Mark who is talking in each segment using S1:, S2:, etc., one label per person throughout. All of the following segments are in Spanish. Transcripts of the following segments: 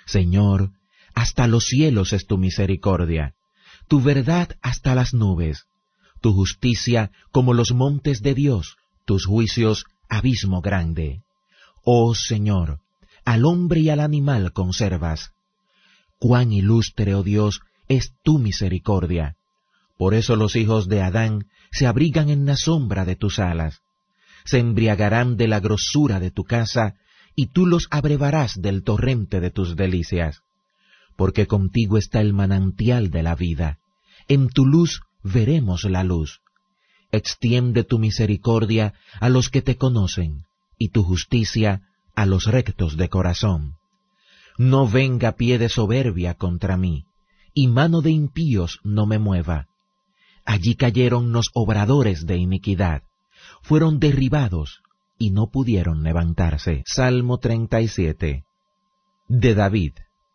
S1: Señor, hasta los cielos es tu misericordia, tu verdad hasta las nubes, tu justicia como los montes de Dios, tus juicios abismo grande. Oh Señor, al hombre y al animal conservas. Cuán ilustre, oh Dios, es tu misericordia. Por eso los hijos de Adán se abrigan en la sombra de tus alas. Se embriagarán de la grosura de tu casa, y tú los abrevarás del torrente de tus delicias. Porque contigo está el manantial de la vida. En tu luz veremos la luz. Extiende tu misericordia a los que te conocen, y tu justicia a los rectos de corazón. No venga pie de soberbia contra mí, y mano de impíos no me mueva. Allí cayeron los obradores de iniquidad, fueron derribados, y no pudieron levantarse. Salmo 37. De David.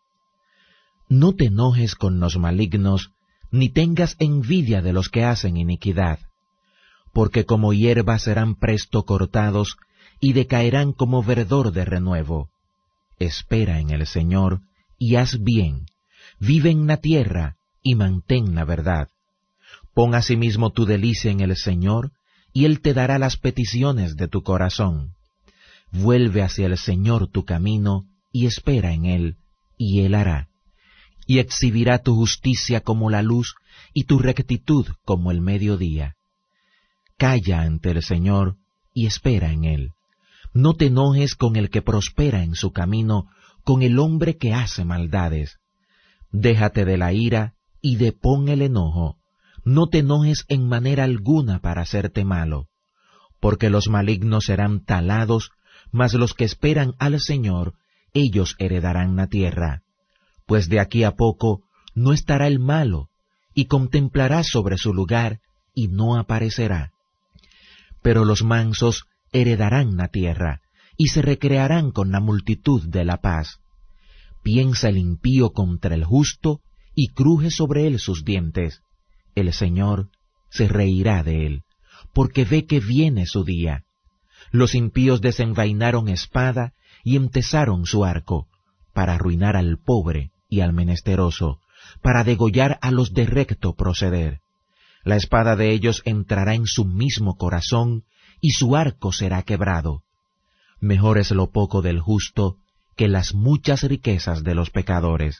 S1: No te enojes con los malignos, ni tengas envidia de los que hacen iniquidad, porque como hierba serán presto cortados, y decaerán como verdor de renuevo. Espera en el Señor, y haz bien, vive en la tierra, y mantén la verdad. Pon asimismo tu delicia en el Señor, y Él te dará las peticiones de tu corazón. Vuelve hacia el Señor tu camino, y espera en Él, y Él hará. Y exhibirá tu justicia como la luz, y tu rectitud como el mediodía. Calla ante el Señor, y espera en Él. No te enojes con el que prospera en su camino, con el hombre que hace maldades. Déjate de la ira, y depón el enojo. No te enojes en manera alguna para hacerte malo, porque los malignos serán talados, mas los que esperan al Señor, ellos heredarán la tierra. Pues de aquí a poco no estará el malo, y contemplará sobre su lugar, y no aparecerá. Pero los mansos heredarán la tierra, y se recrearán con la multitud de la paz. Piensa el impío contra el justo, y cruje sobre él sus dientes. El Señor se reirá de él, porque ve que viene su día. Los impíos desenvainaron espada y empezaron su arco, para arruinar al pobre y al menesteroso, para degollar a los de recto proceder. La espada de ellos entrará en su mismo corazón, y su arco será quebrado. Mejor es lo poco del justo que las muchas riquezas de los pecadores.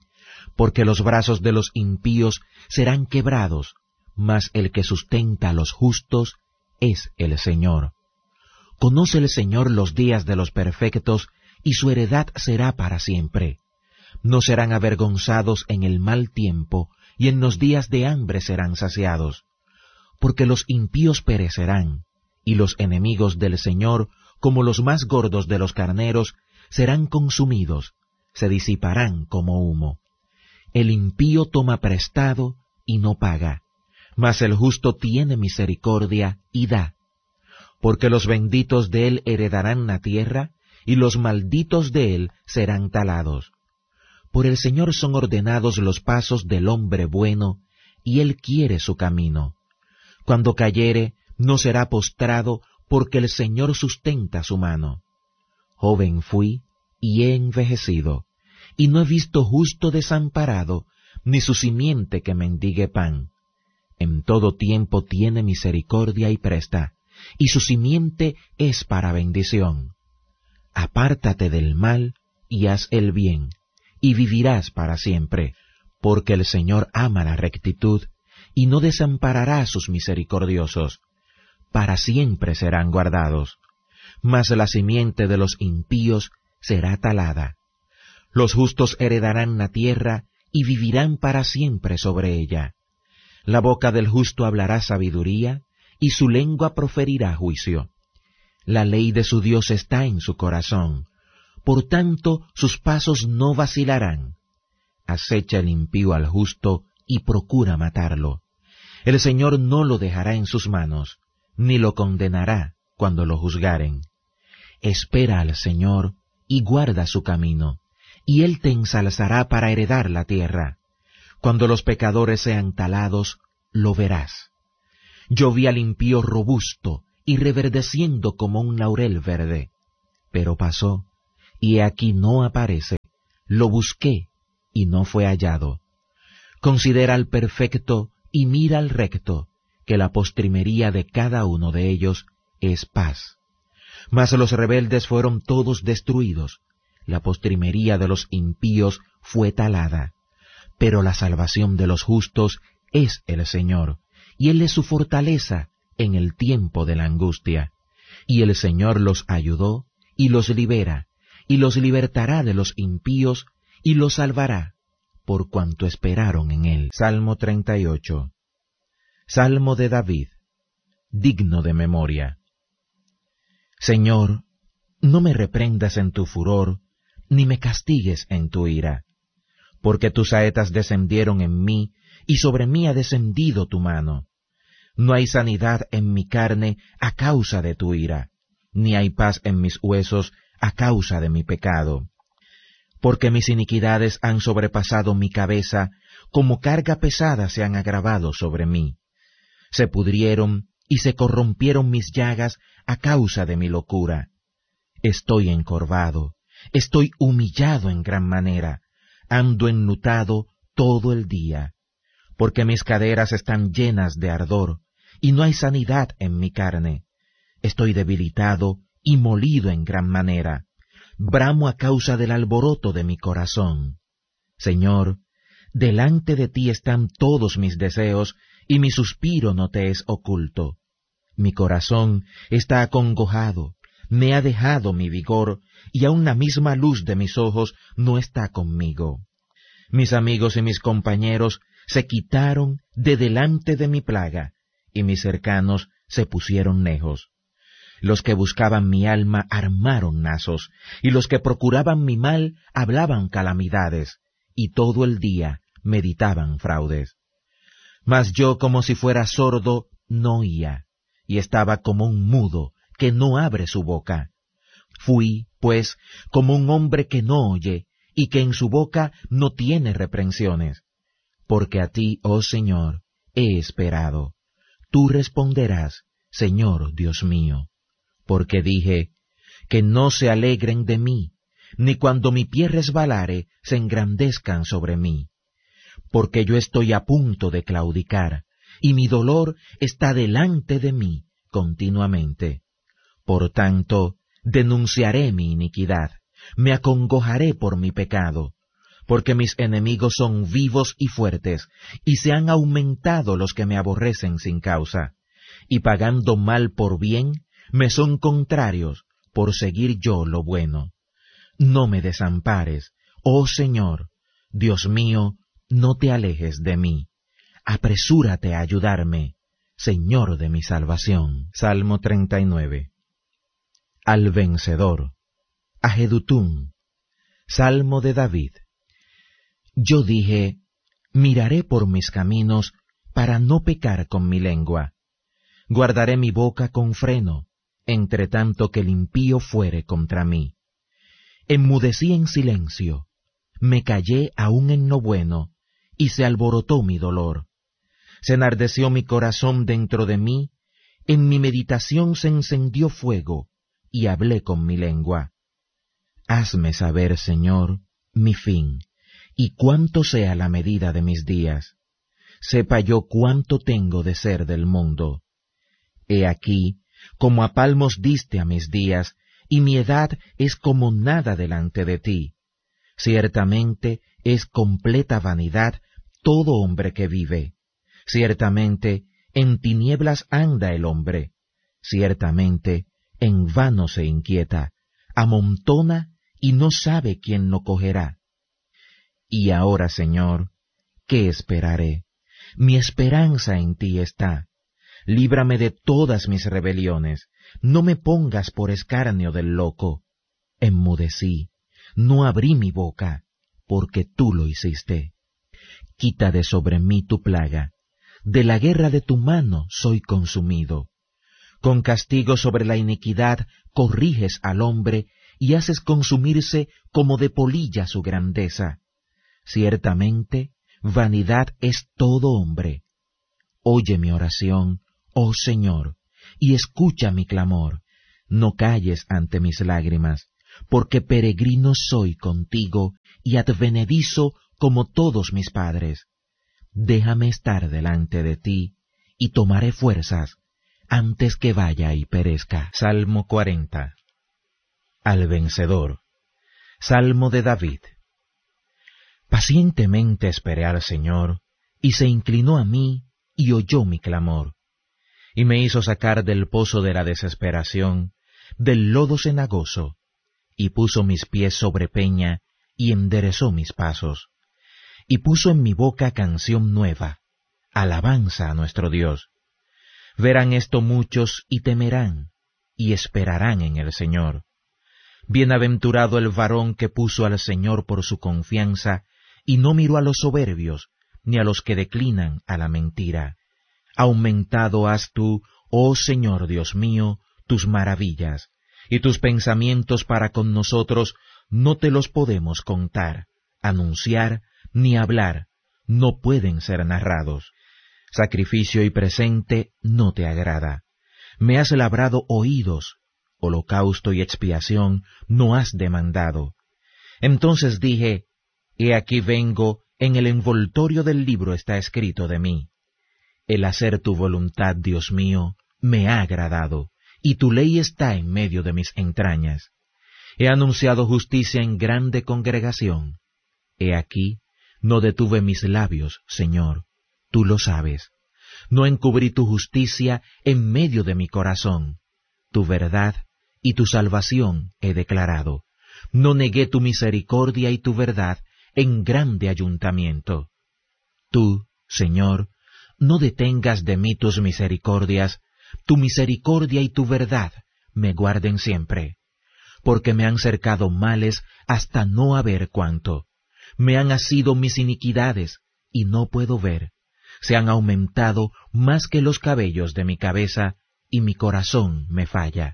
S1: Porque los brazos de los impíos serán quebrados, mas el que sustenta a los justos es el Señor. Conoce el Señor los días de los perfectos, y su heredad será para siempre. No serán avergonzados en el mal tiempo, y en los días de hambre serán saciados. Porque los impíos perecerán, y los enemigos del Señor, como los más gordos de los carneros, serán consumidos, se disiparán como humo. El impío toma prestado y no paga, mas el justo tiene misericordia y da. Porque los benditos de él heredarán la tierra, y los malditos de él serán talados. Por el Señor son ordenados los pasos del hombre bueno, y él quiere su camino. Cuando cayere, no será postrado, porque el Señor sustenta su mano. Joven fui, y he envejecido, y no he visto justo desamparado, ni su simiente que mendigue pan. En todo tiempo tiene misericordia y presta, y su simiente es para bendición. Apártate del mal, y haz el bien, y vivirás para siempre, porque el Señor ama la rectitud, y no desamparará a sus misericordiosos. Para siempre serán guardados, mas la simiente de los impíos será talada. Los justos heredarán la tierra, y vivirán para siempre sobre ella. La boca del justo hablará sabiduría, y su lengua proferirá juicio. La ley de su Dios está en su corazón, por tanto sus pasos no vacilarán. Acecha el impío al justo, y procura matarlo. El Señor no lo dejará en sus manos, ni lo condenará cuando lo juzgaren. Espera al Señor, y guarda su camino, y Él te ensalzará para heredar la tierra. Cuando los pecadores sean talados, lo verás. Yo vi al impío robusto y reverdeciendo como un laurel verde, pero pasó, y he aquí no aparece, Lo busqué, y no fue hallado. Considera al perfecto y mira al recto, que la postrimería de cada uno de ellos es paz. Mas los rebeldes fueron todos destruidos, la postrimería de los impíos fue talada. Pero la salvación de los justos es el Señor, y Él es su fortaleza en el tiempo de la angustia. Y el Señor los ayudó, y los libera, y los libertará de los impíos, y los salvará, por cuanto esperaron en Él. Salmo 38. Salmo de David, digno de memoria. Señor, no me reprendas en tu furor, ni me castigues en tu ira, porque tus saetas descendieron en mí, y sobre mí ha descendido tu mano. No hay sanidad en mi carne a causa de tu ira, ni hay paz en mis huesos a causa de mi pecado. Porque mis iniquidades han sobrepasado mi cabeza, como carga pesada se han agravado sobre mí. Se pudrieron y se corrompieron mis llagas a causa de mi locura. Estoy encorvado, estoy humillado en gran manera, ando enlutado todo el día, porque mis caderas están llenas de ardor, y no hay sanidad en mi carne. Estoy debilitado y molido en gran manera, bramo a causa del alboroto de mi corazón. Señor, delante de ti están todos mis deseos, y mi suspiro no te es oculto. Mi corazón está acongojado, me ha dejado mi vigor, y aun la misma luz de mis ojos no está conmigo. Mis amigos y mis compañeros se quitaron de delante de mi plaga, y mis cercanos se pusieron lejos. Los que buscaban mi alma armaron nazos, y los que procuraban mi mal hablaban calamidades, y todo el día meditaban fraudes. Mas yo, como si fuera sordo, no oía, y estaba como un mudo que no abre su boca. Fui, pues, como un hombre que no oye, y que en su boca no tiene reprensiones. Porque a ti, oh Señor, he esperado. Tú responderás, Señor Dios mío. Porque dije, que no se alegren de mí, ni cuando mi pie resbalare se engrandezcan sobre mí. Porque yo estoy a punto de claudicar, y mi dolor está delante de mí continuamente. Por tanto, denunciaré mi iniquidad, me acongojaré por mi pecado, porque mis enemigos son vivos y fuertes, y se han aumentado los que me aborrecen sin causa, y pagando mal por bien, me son contrarios por seguir yo lo bueno. No me desampares, oh Señor, Dios mío, no te alejes de mí. Apresúrate a ayudarme, Señor de mi salvación. Salmo 39. Al vencedor. A Jedutún. Salmo de David. Yo dije, miraré por mis caminos para no pecar con mi lengua. Guardaré mi boca con freno, entre tanto que el impío fuere contra mí. Enmudecí en silencio, me callé aún en lo bueno, y se alborotó mi dolor. Se enardeció mi corazón dentro de mí, en mi meditación se encendió fuego, y hablé con mi lengua. Hazme saber, Señor, mi fin, y cuánto sea la medida de mis días. Sepa yo cuánto tengo de ser del mundo. He aquí, como a palmos diste a mis días, y mi edad es como nada delante de ti. Ciertamente es completa vanidad todo hombre que vive. Ciertamente en tinieblas anda el hombre. Ciertamente en vano se inquieta, amontona y no sabe quién lo cogerá. Y ahora, Señor, ¿qué esperaré? Mi esperanza en ti está. Líbrame de todas mis rebeliones, no me pongas por escarnio del loco. Enmudecí, no abrí mi boca, porque tú lo hiciste. Quita de sobre mí tu plaga, de la guerra de tu mano soy consumido. Con castigo sobre la iniquidad corriges al hombre y haces consumirse como de polilla su grandeza. Ciertamente, vanidad es todo hombre. Oye mi oración, oh Señor, y escucha mi clamor. No calles ante mis lágrimas, porque peregrino soy contigo y advenedizo como todos mis padres. Déjame estar delante de ti, y tomaré fuerzas antes que vaya y perezca. Salmo 40. Al vencedor. Salmo de David. Pacientemente esperé al Señor, y se inclinó a mí, y oyó mi clamor, y me hizo sacar del pozo de la desesperación, del lodo cenagoso, y puso mis pies sobre peña, y enderezó mis pasos, y puso en mi boca canción nueva, alabanza a nuestro Dios. Verán esto muchos y temerán, y esperarán en el Señor. Bienaventurado el varón que puso al Señor por su confianza, y no miró a los soberbios, ni a los que declinan a la mentira. Aumentado has tú, oh Señor Dios mío, tus maravillas, y tus pensamientos para con nosotros no te los podemos contar, anunciar, ni hablar, no pueden ser narrados. Sacrificio y presente no te agrada. Me has labrado oídos, holocausto y expiación no has demandado. Entonces dije, he aquí vengo, en el envoltorio del libro está escrito de mí. El hacer tu voluntad, Dios mío, me ha agradado, y tu ley está en medio de mis entrañas. He anunciado justicia en grande congregación. He aquí, no detuve mis labios, Señor, tú lo sabes. No encubrí tu justicia en medio de mi corazón. Tu verdad y tu salvación he declarado. No negué tu misericordia y tu verdad en grande ayuntamiento. Tú, Señor, no detengas de mí tus misericordias, tu misericordia y tu verdad me guarden siempre. Porque me han cercado males hasta no haber cuánto. Me han asido mis iniquidades, y no puedo ver. Se han aumentado más que los cabellos de mi cabeza, y mi corazón me falla.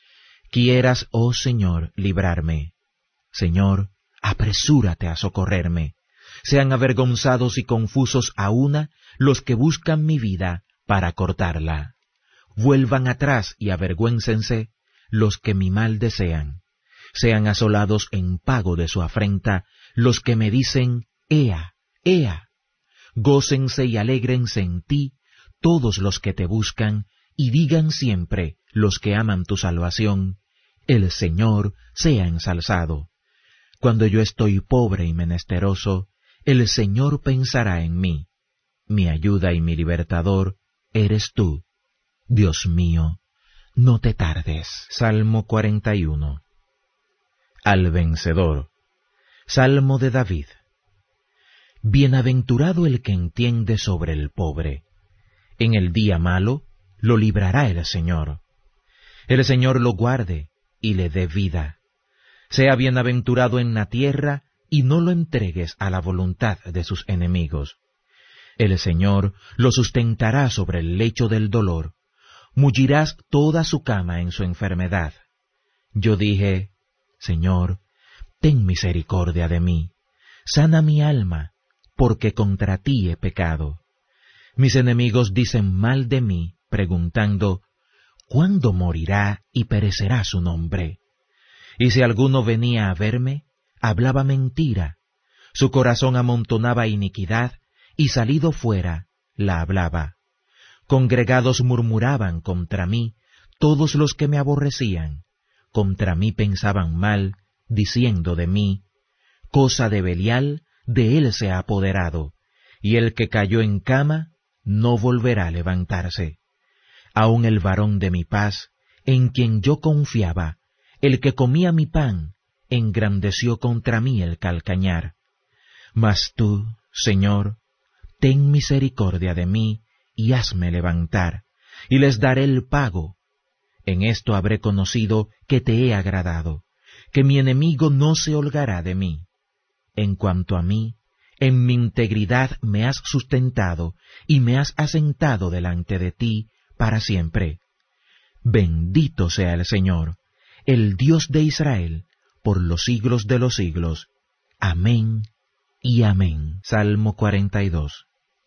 S1: Quieras, oh Señor, librarme. Señor, apresúrate a socorrerme. Sean avergonzados y confusos a una los que buscan mi vida para cortarla. Vuelvan atrás y avergüéncense los que mi mal desean. Sean asolados en pago de su afrenta los que me dicen, ea, ea. Gócense y alégrense en ti todos los que te buscan, y digan siempre los que aman tu salvación, el Señor sea ensalzado. Cuando yo estoy pobre y menesteroso, el Señor pensará en mí. Mi ayuda y mi libertador eres tú. Dios mío, no te tardes. Salmo 41. Al vencedor. Salmo de David. Bienaventurado el que entiende sobre el pobre. En el día malo lo librará el Señor. El Señor lo guarde y le dé vida. Sea bienaventurado en la tierra y no lo entregues a la voluntad de sus enemigos. El Señor lo sustentará sobre el lecho del dolor. Mullirás toda su cama en su enfermedad. Yo dije, Señor, ten misericordia de mí. Sana mi alma, porque contra ti he pecado. Mis enemigos dicen mal de mí, preguntando, ¿cuándo morirá y perecerá su nombre? Y si alguno venía a verme, hablaba mentira. Su corazón amontonaba iniquidad, y salido fuera, la hablaba. Congregados murmuraban contra mí todos los que me aborrecían. Contra mí pensaban mal, diciendo de mí, cosa de Belial, de él se ha apoderado, y el que cayó en cama no volverá a levantarse. Aun el varón de mi paz, en quien yo confiaba, el que comía mi pan, engrandeció contra mí el calcañar. Mas tú, Señor, ten misericordia de mí, y hazme levantar, y les daré el pago. En esto habré conocido que te he agradado, que mi enemigo no se holgará de mí. En cuanto a mí, en mi integridad me has sustentado, y me has asentado delante de ti para siempre. Bendito sea el Señor, el Dios de Israel, por los siglos de los siglos. Amén y amén. Salmo 42.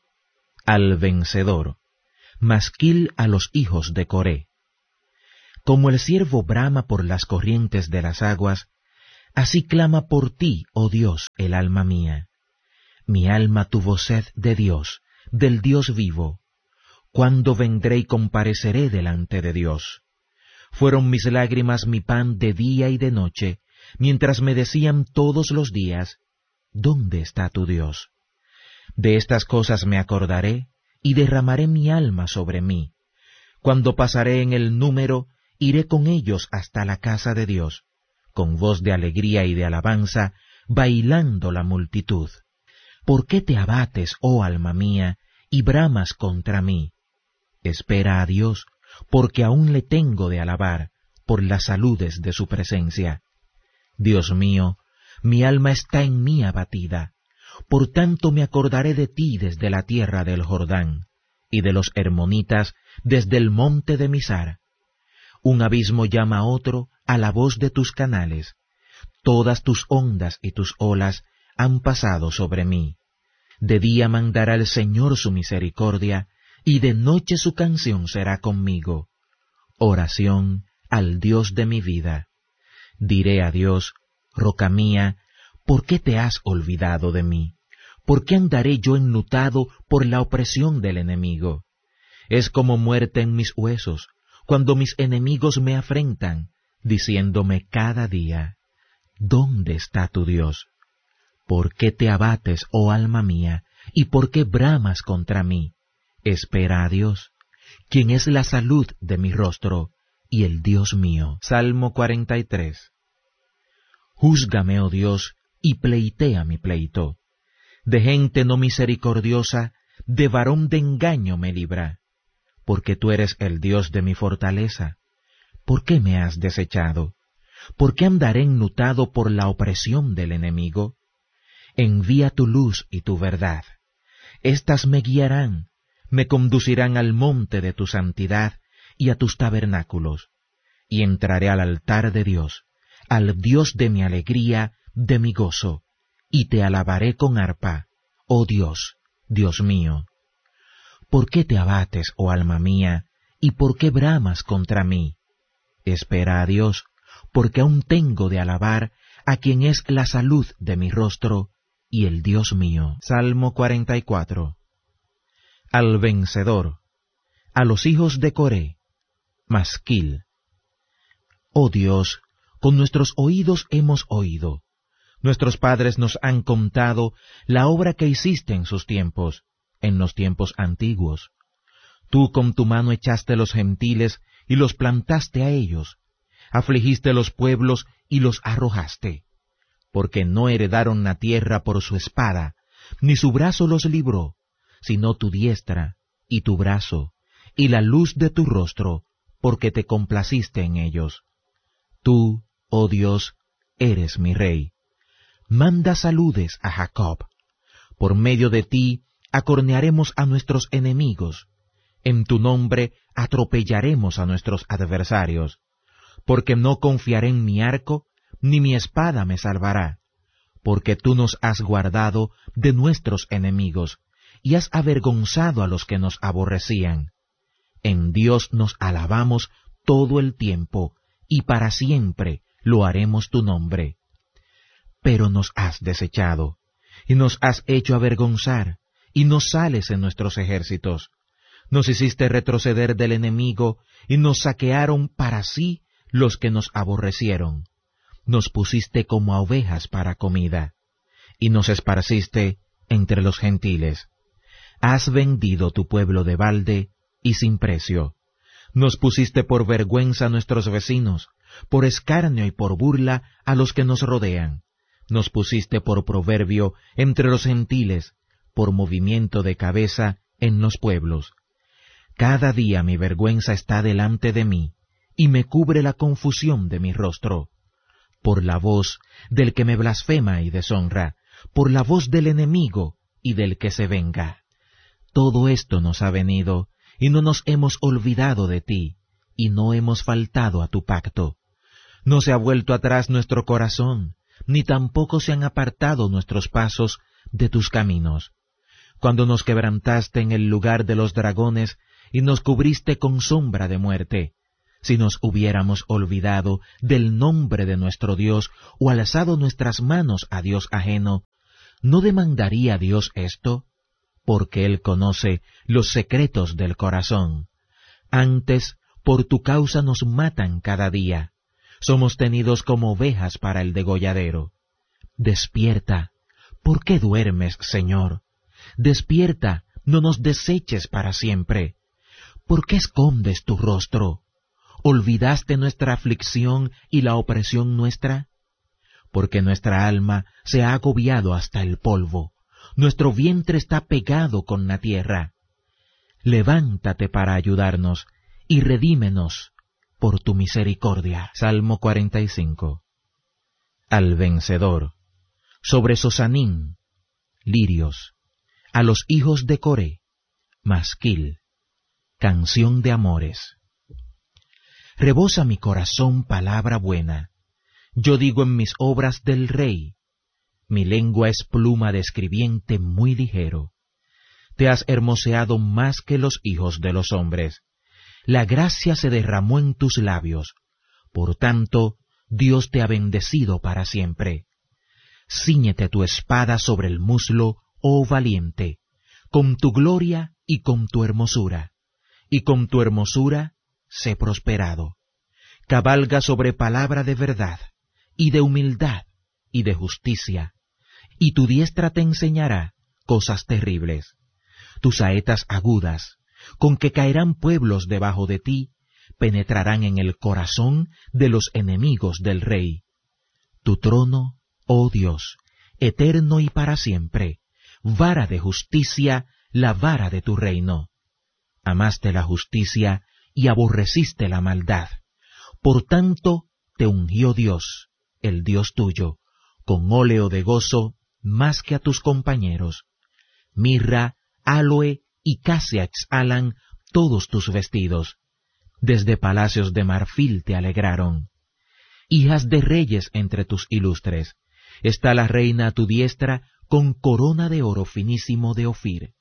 S1: Al vencedor. Masquil a los hijos de Coré. Como el ciervo brama por las corrientes de las aguas, Así clama por ti, oh Dios, el alma mía. Mi alma tuvo sed de Dios, del Dios vivo. ¿Cuándo vendré y compareceré delante de Dios? Fueron mis lágrimas mi pan de día y de noche, mientras me decían todos los días, ¿dónde está tu Dios? De estas cosas me acordaré, y derramaré mi alma sobre mí. Cuando pasaré en el número, iré con ellos hasta la casa de Dios, con voz de alegría y de alabanza, bailando la multitud. ¿Por qué te abates, oh alma mía, y bramas contra mí? Espera a Dios, porque aún le tengo de alabar, por las saludes de su presencia. Dios mío, mi alma está en mí abatida, por tanto me acordaré de ti desde la tierra del Jordán, y de los hermonitas desde el monte de Mizar. Un abismo llama a otro a la voz de tus canales. Todas tus ondas y tus olas han pasado sobre mí. De día mandará el Señor su misericordia, y de noche su canción será conmigo. Oración al Dios de mi vida. Diré a Dios, roca mía, ¿por qué te has olvidado de mí? ¿Por qué andaré yo enlutado por la opresión del enemigo? Es como muerte en mis huesos, cuando mis enemigos me afrentan, diciéndome cada día, ¿dónde está tu Dios? ¿Por qué te abates, oh alma mía, y por qué bramas contra mí? Espera a Dios, quien es la salud de mi rostro y el Dios mío. Salmo 43. Júzgame, oh Dios, y pleitea mi pleito. De gente no misericordiosa, de varón de engaño me libra. Porque tú eres el Dios de mi fortaleza. ¿Por qué me has desechado? ¿Por qué andaré enlutado por la opresión del enemigo? Envía tu luz y tu verdad. Estas me guiarán, me conducirán al monte de tu santidad y a tus tabernáculos, y entraré al altar de Dios, al Dios de mi alegría, de mi gozo, y te alabaré con arpa, oh Dios, Dios mío. ¿Por qué te abates, oh alma mía, y por qué bramas contra mí? Espera a Dios, porque aún tengo de alabar a quien es la salud de mi rostro y el Dios mío. Salmo 44. Al vencedor, a los hijos de Coré, Masquil. Oh Dios, con nuestros oídos hemos oído, nuestros padres nos han contado la obra que hiciste en sus tiempos, en los tiempos antiguos. Tú con tu mano echaste los gentiles y los plantaste a ellos, afligiste los pueblos y los arrojaste, porque no heredaron la tierra por su espada, ni su brazo los libró, sino tu diestra y tu brazo, y la luz de tu rostro, porque te complaciste en ellos. Tú, oh Dios, eres mi Rey. Manda saludes a Jacob. Por medio de ti acornearemos a nuestros enemigos. En tu nombre atropellaremos a nuestros adversarios. Porque no confiaré en mi arco, ni mi espada me salvará. Porque tú nos has guardado de nuestros enemigos, y has avergonzado a los que nos aborrecían. En Dios nos alabamos todo el tiempo, y para siempre lo haremos tu nombre. Pero nos has desechado, y nos has hecho avergonzar, y no sales en nuestros ejércitos. Nos hiciste retroceder del enemigo, y nos saquearon para sí los que nos aborrecieron. Nos pusiste como a ovejas para comida, y nos esparciste entre los gentiles. Has vendido tu pueblo de balde y sin precio. Nos pusiste por vergüenza a nuestros vecinos, por escarnio y por burla a los que nos rodean. Nos pusiste por proverbio entre los gentiles, por movimiento de cabeza en los pueblos. Cada día mi vergüenza está delante de mí, y me cubre la confusión de mi rostro. Por la voz del que me blasfema y deshonra, por la voz del enemigo y del que se venga. Todo esto nos ha venido, y no nos hemos olvidado de ti, y no hemos faltado a tu pacto. No se ha vuelto atrás nuestro corazón, ni tampoco se han apartado nuestros pasos de tus caminos. Cuando nos quebrantaste en el lugar de los dragones, y nos cubriste con sombra de muerte, Si nos hubiéramos olvidado del nombre de nuestro Dios o alzado nuestras manos a Dios ajeno, ¿no demandaría Dios esto? Porque Él conoce los secretos del corazón. Antes, por tu causa nos matan cada día. Somos tenidos como ovejas para el degolladero. Despierta. ¿Por qué duermes, Señor? Despierta, no nos deseches para siempre. ¿Por qué escondes tu rostro? ¿Olvidaste nuestra aflicción y la opresión nuestra? Porque nuestra alma se ha agobiado hasta el polvo, nuestro vientre está pegado con la tierra. Levántate para ayudarnos y redímenos por tu misericordia. Salmo 45. Al vencedor, sobre Sosanín, lirios, a los hijos de Coré, masquil, canción de amores. Rebosa mi corazón palabra buena, yo digo en mis obras del Rey, mi lengua es pluma de escribiente muy ligero. Te has hermoseado más que los hijos de los hombres, la gracia se derramó en tus labios, por tanto, Dios te ha bendecido para siempre. Cíñete tu espada sobre el muslo, oh valiente, con tu gloria y con tu hermosura, y con tu hermosura sé prosperado. Cabalga sobre palabra de verdad, y de humildad, y de justicia, y tu diestra te enseñará cosas terribles. Tus saetas agudas, con que caerán pueblos debajo de ti, penetrarán en el corazón de los enemigos del Rey. Tu trono, oh Dios, eterno y para siempre, vara de justicia, la vara de tu reino. Amaste la justicia y aborreciste la maldad. Por tanto, te ungió Dios, el Dios tuyo, con óleo de gozo más que a tus compañeros. Mirra, áloe y casia exhalan todos tus vestidos. Desde palacios de marfil te alegraron. Hijas de reyes entre tus ilustres, está la reina a tu diestra con corona de oro finísimo de Ofir.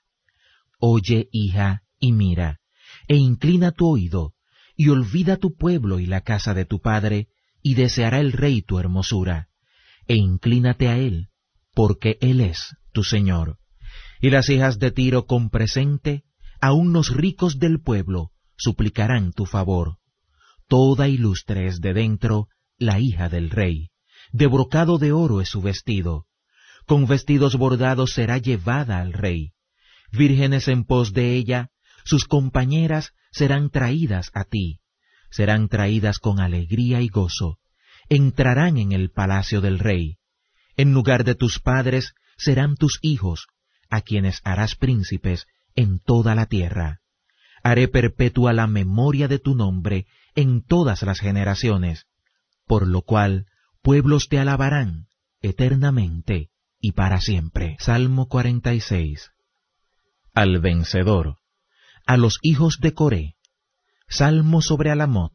S1: Oye, hija, y mira, e inclina tu oído, y olvida tu pueblo y la casa de tu padre, y deseará el rey tu hermosura, e inclínate a él, porque él es tu Señor. Y las hijas de Tiro con presente, aun los ricos del pueblo, suplicarán tu favor. Toda ilustre es de dentro la hija del rey, de brocado de oro es su vestido, con vestidos bordados será llevada al rey. Vírgenes en pos de ella, sus compañeras serán traídas a ti, serán traídas con alegría y gozo, entrarán en el palacio del rey. En lugar de tus padres serán tus hijos, a quienes harás príncipes en toda la tierra. Haré perpetua la memoria de tu nombre en todas las generaciones, por lo cual pueblos te alabarán eternamente y para siempre. Salmo 46. Al vencedor, a los hijos de Coré, salmo sobre Alamot.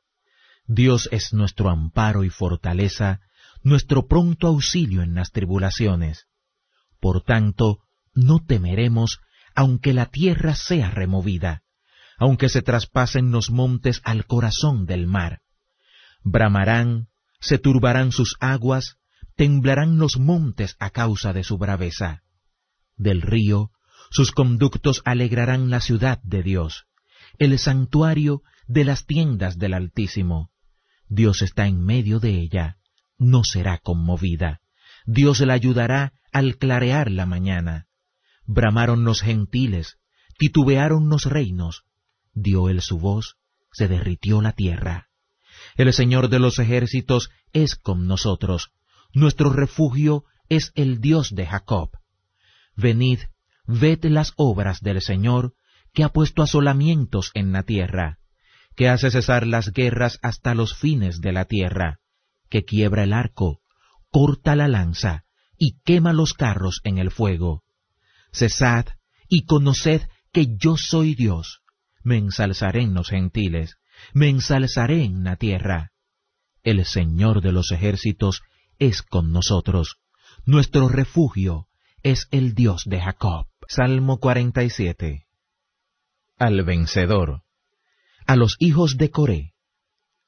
S1: Dios es nuestro amparo y fortaleza, nuestro pronto auxilio en las tribulaciones. Por tanto, no temeremos, aunque la tierra sea removida, aunque se traspasen los montes al corazón del mar. Bramarán, se turbarán sus aguas, temblarán los montes a causa de su braveza. Del río, sus conductos alegrarán la ciudad de Dios, el santuario de las tiendas del Altísimo. Dios está en medio de ella, no será conmovida. Dios la ayudará al clarear la mañana. Bramaron los gentiles, titubearon los reinos. Dio él su voz, se derritió la tierra. El Señor de los ejércitos es con nosotros. Nuestro refugio es el Dios de Jacob. Venid, ved las obras del Señor, que ha puesto asolamientos en la tierra, que hace cesar las guerras hasta los fines de la tierra, que quiebra el arco, corta la lanza, y quema los carros en el fuego. Cesad y conoced que yo soy Dios. Me ensalzaré en los gentiles, me ensalzaré en la tierra. El Señor de los ejércitos es con nosotros. Nuestro refugio es el Dios de Jacob. Salmo 47. Al vencedor, a los hijos de Coré,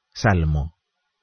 S1: Salmo.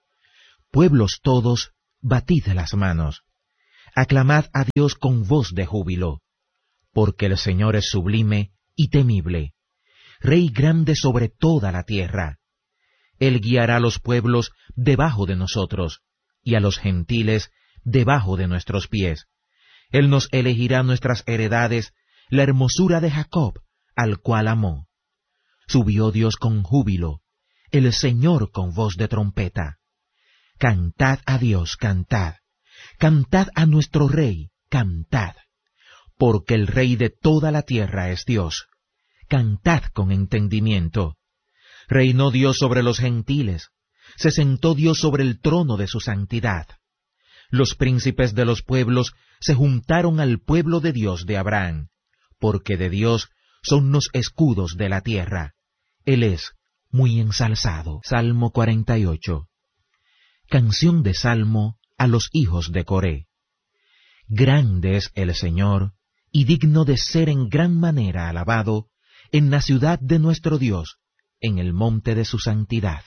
S1: Pueblos todos, batid las manos. Aclamad a Dios con voz de júbilo, porque el Señor es sublime y temible, Rey grande sobre toda la tierra. Él guiará a los pueblos debajo de nosotros, y a los gentiles debajo de nuestros pies. Él nos elegirá nuestras heredades, la hermosura de Jacob, al cual amó. Subió Dios con júbilo, el Señor con voz de trompeta. Cantad a Dios, cantad. Cantad a nuestro Rey, cantad. Porque el Rey de toda la tierra es Dios. Cantad con entendimiento. Reinó Dios sobre los gentiles. Se sentó Dios sobre el trono de su santidad. Los príncipes de los pueblos se juntaron al pueblo de Dios de Abraham, porque de Dios son los escudos de la tierra. Él es muy ensalzado. Salmo 48. Canción de Salmo a los hijos de Coré. Grande es el Señor, y digno de ser en gran manera alabado, en la ciudad de nuestro Dios, en el monte de su santidad.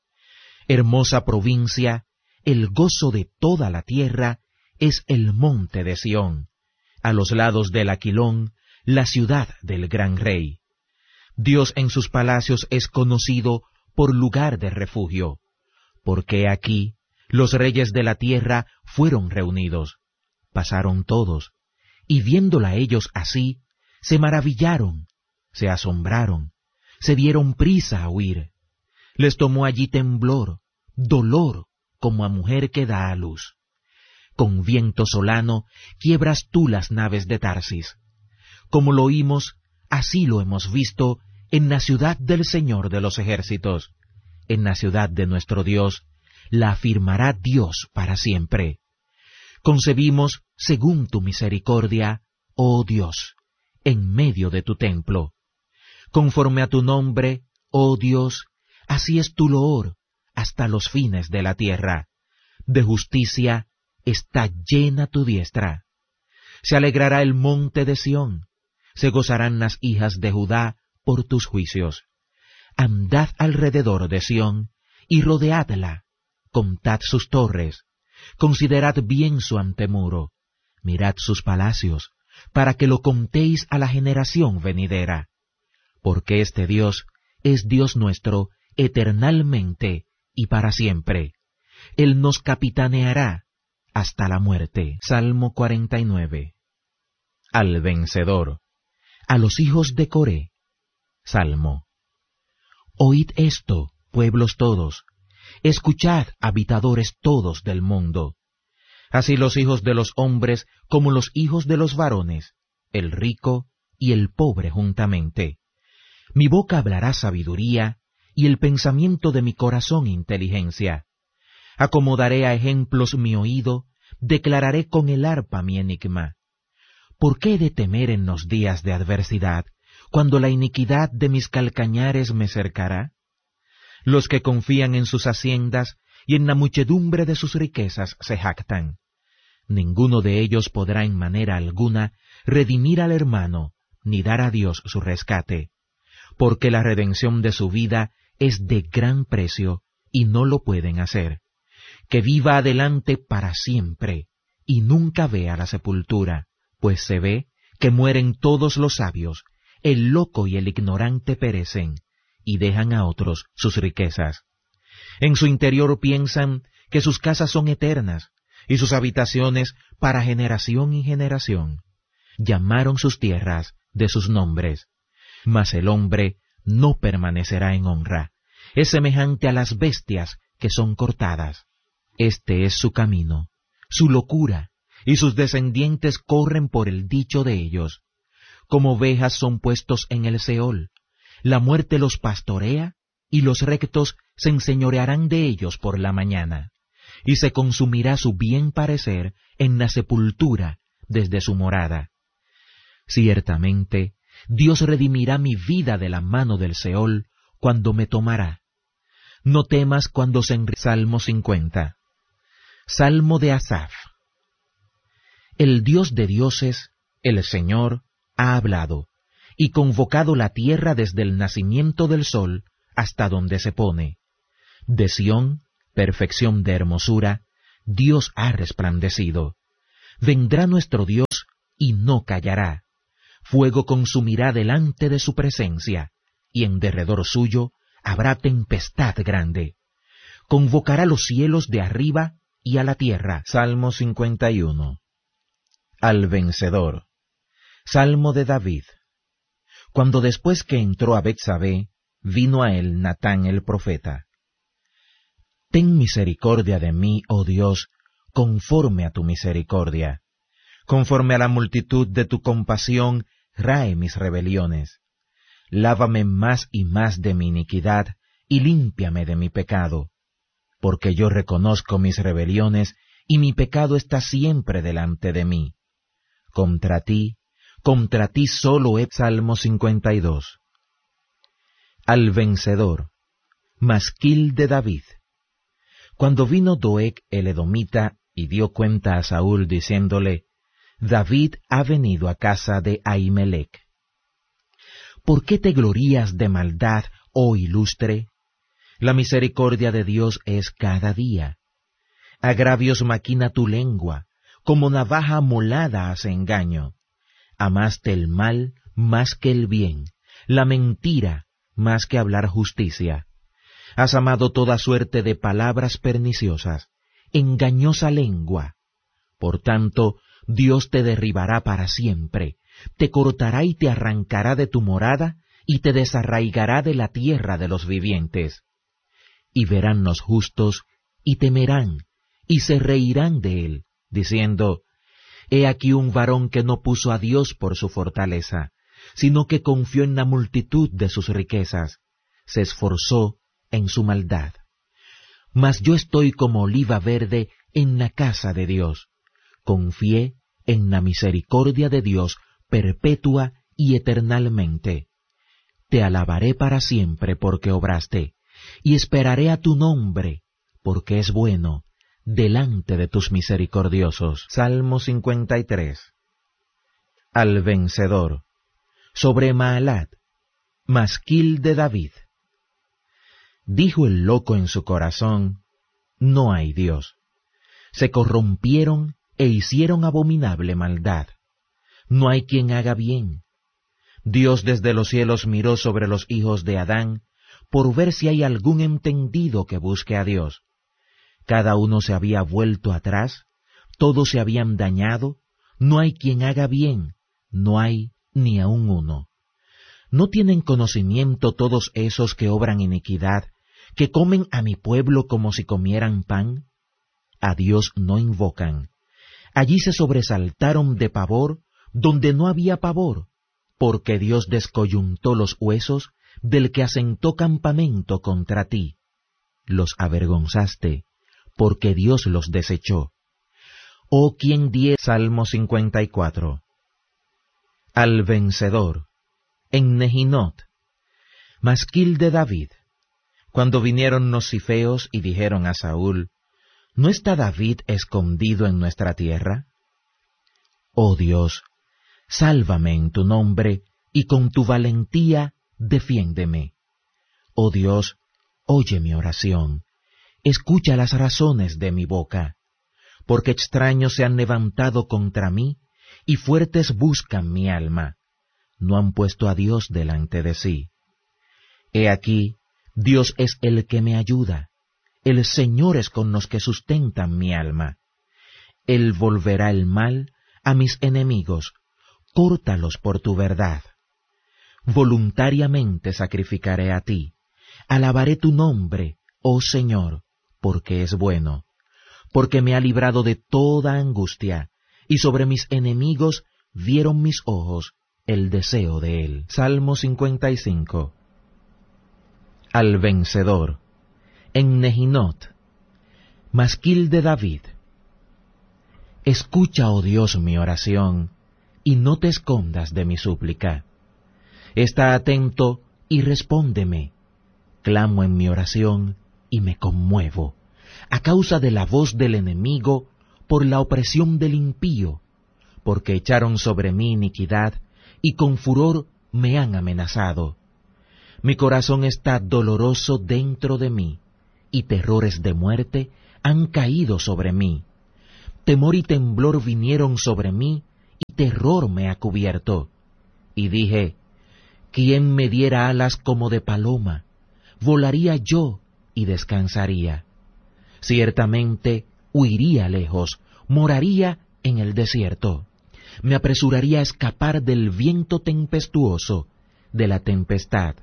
S1: Hermosa provincia, el gozo de toda la tierra, es el monte de Sión, a los lados del Aquilón, la ciudad del gran rey. Dios en sus palacios es conocido por lugar de refugio, porque aquí los reyes de la tierra fueron reunidos. Pasaron todos, y viéndola ellos así, se maravillaron, se asombraron, se dieron prisa a huir. Les tomó allí temblor, dolor, como a mujer que da a luz. Con viento solano quiebras tú las naves de Tarsis. Como lo oímos, así lo hemos visto en la ciudad del Señor de los ejércitos. En la ciudad de nuestro Dios, la afirmará Dios para siempre. Concebimos según tu misericordia, oh Dios, en medio de tu templo. Conforme a tu nombre, oh Dios, así es tu loor hasta los fines de la tierra. De justicia está llena tu diestra. Se alegrará el monte de Sión, se gozarán las hijas de Judá por tus juicios. Andad alrededor de Sión y rodeadla, contad sus torres, considerad bien su antemuro, mirad sus palacios, para que lo contéis a la generación venidera. Porque este Dios es Dios nuestro eternalmente y para siempre. Él nos capitaneará hasta la muerte. Salmo 49. Al vencedor, a los hijos de Coré. Salmo. Oíd esto, pueblos todos, escuchad, habitadores todos del mundo. Así los hijos de los hombres como los hijos de los varones, el rico y el pobre juntamente. Mi boca hablará sabiduría, y el pensamiento de mi corazón inteligencia. Acomodaré a ejemplos mi oído, declararé con el arpa mi enigma. ¿Por qué he de temer en los días de adversidad, cuando la iniquidad de mis calcañares me cercará? Los que confían en sus haciendas y en la muchedumbre de sus riquezas se jactan. Ninguno de ellos podrá en manera alguna redimir al hermano, ni dar a Dios su rescate, porque la redención de su vida es de gran precio y no lo pueden hacer. Que viva adelante para siempre y nunca vea la sepultura, pues se ve que mueren todos los sabios, el loco y el ignorante perecen, y dejan a otros sus riquezas. En su interior piensan que sus casas son eternas, y sus habitaciones para generación y generación. Llamaron sus tierras de sus nombres, mas el hombre no permanecerá en honra, es semejante a las bestias que son cortadas. Este es su camino, su locura, y sus descendientes corren por el dicho de ellos. Como ovejas son puestos en el Seol, la muerte los pastorea, y los rectos se enseñorearán de ellos por la mañana, y se consumirá su bien parecer en la sepultura desde su morada. Ciertamente, Dios redimirá mi vida de la mano del Seol cuando me tomará. No temas cuando se Salmo 50. Salmo de Asaf. El Dios de dioses, el Señor, ha hablado, y convocado la tierra desde el nacimiento del sol hasta donde se pone. De Sión, perfección de hermosura, Dios ha resplandecido. Vendrá nuestro Dios y no callará. Fuego consumirá delante de su presencia, y en derredor suyo habrá tempestad grande. Convocará los cielos de arriba y a la tierra. Salmo 51. Al vencedor. Salmo de David. Cuando después que entró a Betsabé, vino a él Natán el profeta. Ten misericordia de mí, oh Dios, conforme a tu misericordia. Conforme a la multitud de tu compasión, rae mis rebeliones. Lávame más y más de mi iniquidad, y límpiame de mi pecado. Porque yo reconozco mis rebeliones, y mi pecado está siempre delante de mí. Contra ti solo he... Salmo 52. Al vencedor. Masquil de David. Cuando vino Doeg el edomita y dio cuenta a Saúl diciéndole, David ha venido a casa de Ahimelech. ¿Por qué te glorías de maldad, oh ilustre? La misericordia de Dios es cada día. Agravios maquina tu lengua, como navaja molada hace engaño. Amaste el mal más que el bien, la mentira más que hablar justicia. Has amado toda suerte de palabras perniciosas, engañosa lengua. Por tanto, Dios te derribará para siempre, te cortará y te arrancará de tu morada, y te desarraigará de la tierra de los vivientes. Y verán los justos, y temerán, y se reirán de él, diciendo, He aquí un varón que no puso a Dios por su fortaleza, sino que confió en la multitud de sus riquezas, se esforzó en su maldad. Mas yo estoy como oliva verde en la casa de Dios. Confié en la misericordia de Dios perpetua y eternalmente. Te alabaré para siempre porque obraste, y esperaré a tu nombre, porque es bueno, delante de tus misericordiosos. Salmo 53. Al vencedor. Sobre Maalat, masquil de David. Dijo el loco en su corazón, no hay Dios. Se corrompieron e hicieron abominable maldad. No hay quien haga bien. Dios desde los cielos miró sobre los hijos de Adán, por ver si hay algún entendido que busque a Dios. Cada uno se había vuelto atrás, todos se habían dañado, no hay quien haga bien, no hay ni aun uno. ¿No tienen conocimiento todos esos que obran iniquidad, que comen a mi pueblo como si comieran pan? A Dios no invocan. Allí se sobresaltaron de pavor, donde no había pavor, porque Dios descoyuntó los huesos del que asentó campamento contra ti. Los avergonzaste, porque Dios los desechó. Oh, ¿quién diera? Salmo 54. Al vencedor. En Nehinot. Masquil de David. Cuando vinieron los cifeos y dijeron a Saúl, ¿no está David escondido en nuestra tierra? Oh Dios, sálvame en tu nombre, y con tu valentía defiéndeme. Oh Dios, oye mi oración, escucha las razones de mi boca, porque extraños se han levantado contra mí, y fuertes buscan mi alma. No han puesto a Dios delante de sí. He aquí, Dios es el que me ayuda, el Señor es con los que sustentan mi alma. Él volverá el mal a mis enemigos, córtalos por tu verdad. Voluntariamente sacrificaré a ti, alabaré tu nombre, oh Señor, porque es bueno, porque me ha librado de toda angustia, y sobre mis enemigos vieron mis ojos el deseo de él. Salmo 55. Al vencedor. En Nehinot. Masquil de David. Escucha, oh Dios, mi oración, y no te escondas de mi súplica. Está atento y respóndeme. Clamo en mi oración y me conmuevo, a causa de la voz del enemigo, por la opresión del impío, porque echaron sobre mí iniquidad, y con furor me han amenazado. Mi corazón está doloroso dentro de mí, y terrores de muerte han caído sobre mí. Temor y temblor vinieron sobre mí, y terror me ha cubierto. Y dije, ¿quién me diera alas como de paloma? Volaría yo y descansaría. Ciertamente huiría lejos, moraría en el desierto. Me apresuraría a escapar del viento tempestuoso, de la tempestad.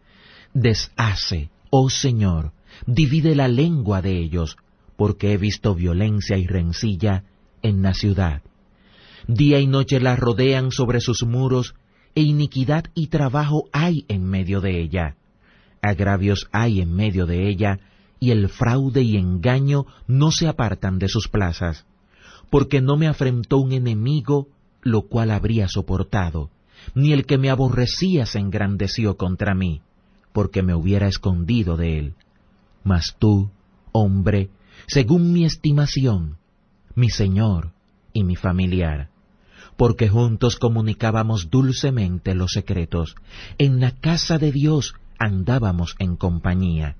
S1: Deshace, oh Señor, divide la lengua de ellos, porque he visto violencia y rencilla en la ciudad. Día y noche la rodean sobre sus muros, e iniquidad y trabajo hay en medio de ella. Agravios hay en medio de ella, y el fraude y engaño no se apartan de sus plazas. Porque no me afrentó un enemigo, lo cual habría soportado, ni el que me aborrecía se engrandeció contra mí, porque me hubiera escondido de él. Mas tú, hombre, según mi estimación, mi Señor y mi familiar, porque juntos comunicábamos dulcemente los secretos, en la casa de Dios andábamos en compañía.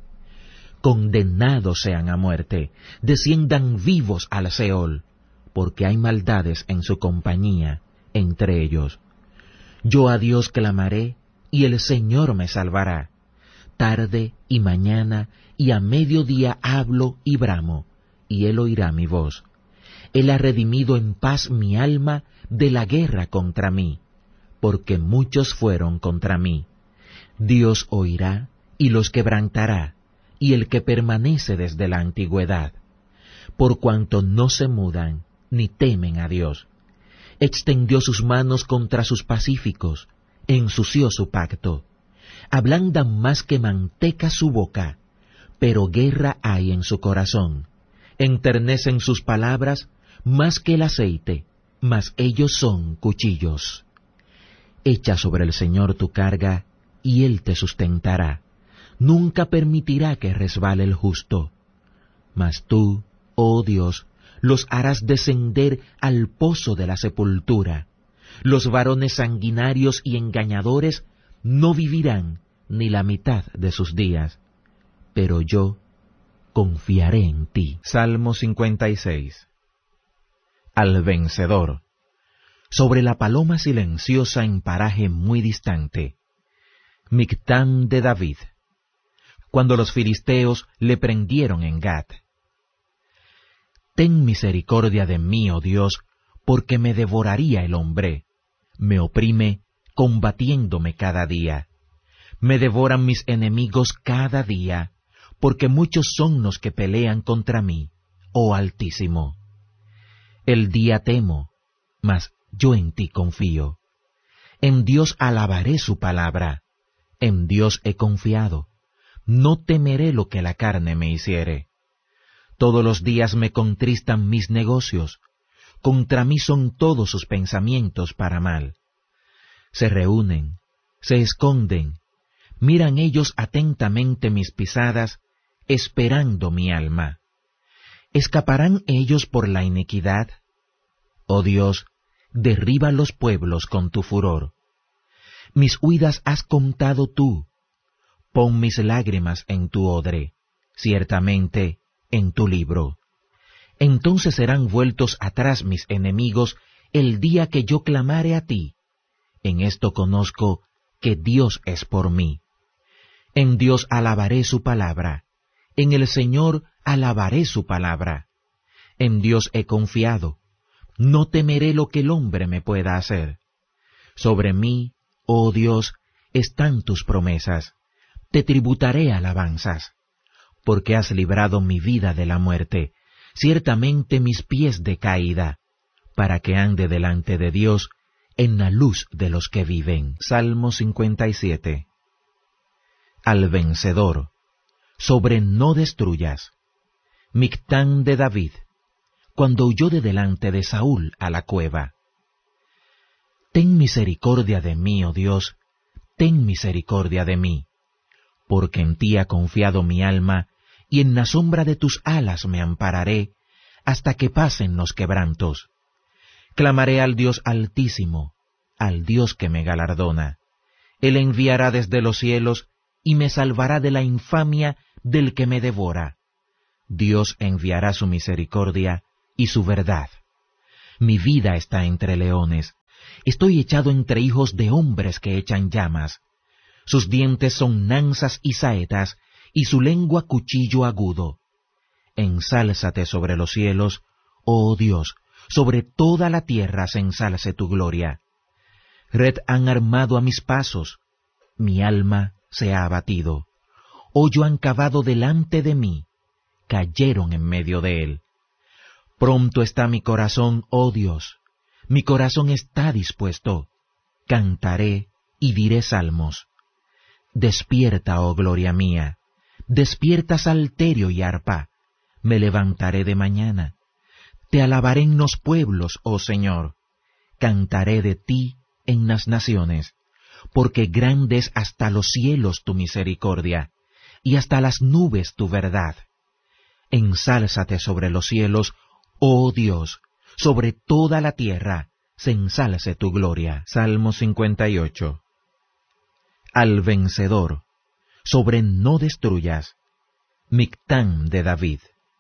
S1: Condenados sean a muerte, desciendan vivos al Seol, porque hay maldades en su compañía entre ellos. Yo a Dios clamaré, y el Señor me salvará. Tarde y mañana y a mediodía hablo y bramo, y Él oirá mi voz. Él ha redimido en paz mi alma de la guerra contra mí, porque muchos fueron contra mí. Dios oirá y los quebrantará, y el que permanece desde la antigüedad, por cuanto no se mudan ni temen a Dios. Extendió sus manos contra sus pacíficos, ensució su pacto. Ablandan más que manteca su boca, pero guerra hay en su corazón. Enternecen sus palabras más que el aceite, mas ellos son cuchillos. Echa sobre el Señor tu carga, y Él te sustentará. Nunca permitirá que resbale el justo. Mas tú, oh Dios, los harás descender al pozo de la sepultura. Los varones sanguinarios y engañadores no vivirán ni la mitad de sus días. Pero yo confiaré en ti. Salmo 56. Al vencedor. Sobre la paloma silenciosa en paraje muy distante. Mictán de David. Cuando los filisteos le prendieron en Gat. Ten misericordia de mí, oh Dios, porque me devoraría el hombre. Me oprime, combatiéndome cada día. Me devoran mis enemigos cada día, porque muchos son los que pelean contra mí, oh Altísimo. El día temo, mas yo en ti confío. En Dios alabaré su palabra. En Dios he confiado. No temeré lo que la carne me hiciere. Todos los días me contristan mis negocios. Contra mí son todos sus pensamientos para mal. Se reúnen, se esconden, miran ellos atentamente mis pisadas, esperando mi alma. ¿Escaparán ellos por la iniquidad? Oh Dios, derriba los pueblos con tu furor. Mis huidas has contado tú. Pon mis lágrimas en tu odre, ciertamente en tu libro. Entonces serán vueltos atrás mis enemigos el día que yo clamare a ti. En esto conozco que Dios es por mí. En Dios alabaré su palabra. En el Señor alabaré su palabra. En Dios he confiado. No temeré lo que el hombre me pueda hacer. Sobre mí, oh Dios, están tus promesas. Te tributaré alabanzas. Porque has librado mi vida de la muerte, ciertamente mis pies de caída, para que ande delante de Dios en la luz de los que viven. Salmo 57. Al vencedor. Sobre no destruyas. Mictán de David, cuando huyó de delante de Saúl a la cueva. Ten misericordia de mí, oh Dios, ten misericordia de mí, porque en ti ha confiado mi alma, y en la sombra de tus alas me ampararé, hasta que pasen los quebrantos. Clamaré al Dios Altísimo, al Dios que me galardona. Él enviará desde los cielos, y me salvará de la infamia del que me devora, Dios enviará su misericordia y su verdad. Mi vida está entre leones. Estoy echado entre hijos de hombres que echan llamas. Sus dientes son lanzas y saetas, y su lengua cuchillo agudo. Ensálzate sobre los cielos, oh Dios, sobre toda la tierra se ensalce tu gloria. Red han armado a mis pasos, mi alma se ha abatido. Hoyo han cavado delante de mí, cayeron en medio de él. Pronto está mi corazón, oh Dios, mi corazón está dispuesto. Cantaré y diré salmos. Despierta, oh gloria mía, despierta salterio y arpa. Me levantaré de mañana. Te alabaré en los pueblos, oh Señor. Cantaré de ti en las naciones, porque grande es hasta los cielos tu misericordia, y hasta las nubes tu verdad. Ensálzate sobre los cielos, oh Dios, sobre toda la tierra se ensalce tu gloria. Salmo 58. Al vencedor, sobre no destruyas. Mictán de David.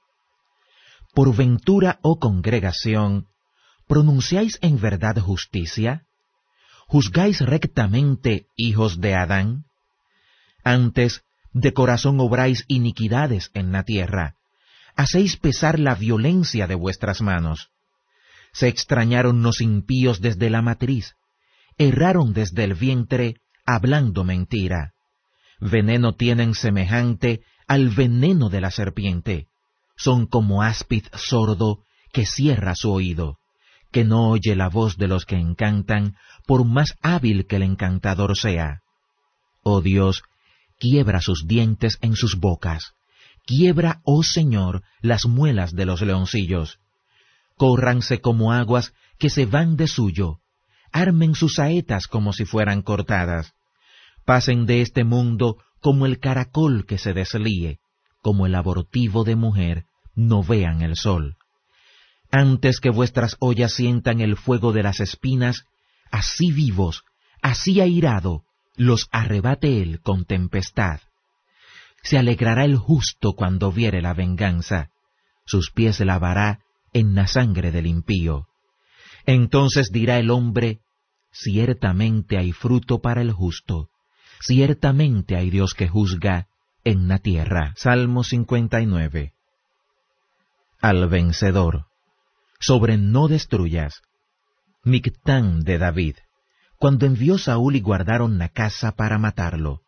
S1: Por ventura, oh congregación, ¿pronunciáis en verdad justicia? ¿Juzgáis rectamente, hijos de Adán? Antes, de corazón obráis iniquidades en la tierra, hacéis pesar la violencia de vuestras manos. Se extrañaron los impíos desde la matriz, erraron desde el vientre, hablando mentira. Veneno tienen semejante al veneno de la serpiente. Son como áspid sordo que cierra su oído, que no oye la voz de los que encantan, por más hábil que el encantador sea. Oh Dios, quiebra sus dientes en sus bocas. Quiebra, oh Señor, las muelas de los leoncillos. Córranse como aguas que se van de suyo. Armen sus saetas como si fueran cortadas. Pasen de este mundo como el caracol que se deslíe, como el abortivo de mujer, no vean el sol. Antes que vuestras ollas sientan el fuego de las espinas, así vivos, así airado, los arrebate él con tempestad. Se alegrará el justo cuando viere la venganza, sus pies lavará en la sangre del impío. Entonces dirá el hombre, ciertamente hay fruto para el justo, ciertamente hay Dios que juzga en la tierra. Salmo 59. Al vencedor, sobre no destruyas. Mictán de David, cuando envió Saúl y guardaron la casa para matarlo.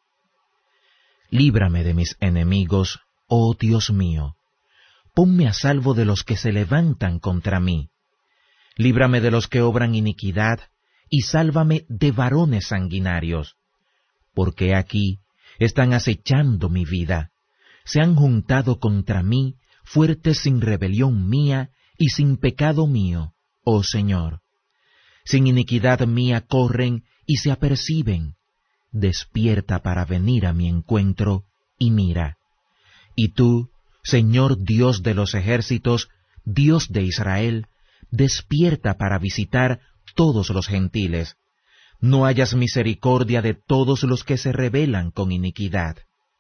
S1: Líbrame de mis enemigos, oh Dios mío. Ponme a salvo de los que se levantan contra mí. Líbrame de los que obran iniquidad, y sálvame de varones sanguinarios. Porque aquí están acechando mi vida. Se han juntado contra mí, fuertes sin rebelión mía y sin pecado mío, oh Señor. Sin iniquidad mía corren y se aperciben. Despierta para venir a mi encuentro y mira. Y tú, Señor Dios de los ejércitos, Dios de Israel, despierta para visitar todos los gentiles. No hayas misericordia de todos los que se rebelan con iniquidad.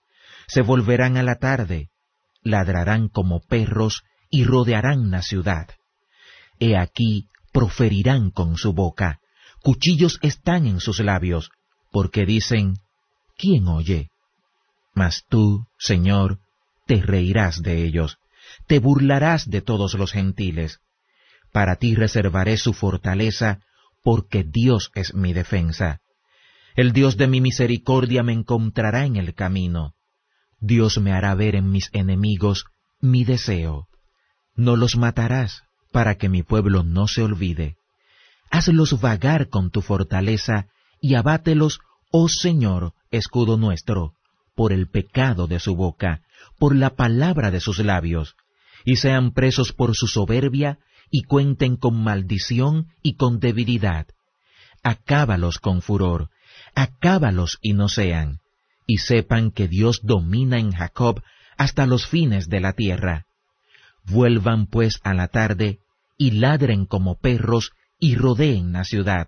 S1: Se volverán a la tarde, ladrarán como perros y rodearán la ciudad. He aquí proferirán con su boca, cuchillos están en sus labios, porque dicen, ¿quién oye? Mas tú, Señor, te reirás de ellos, te burlarás de todos los gentiles. Para ti reservaré su fortaleza, porque Dios es mi defensa. El Dios de mi misericordia me encontrará en el camino. Dios me hará ver en mis enemigos mi deseo. No los matarás, para que mi pueblo no se olvide. Hazlos vagar con tu fortaleza, y abátelos, oh Señor, escudo nuestro, por el pecado de su boca, por la palabra de sus labios, y sean presos por su soberbia, y cuenten con maldición y con debilidad. Acábalos con furor, acábalos y no sean, y sepan que Dios domina en Jacob hasta los fines de la tierra. Vuelvan pues a la tarde, y ladren como perros, y rodeen la ciudad.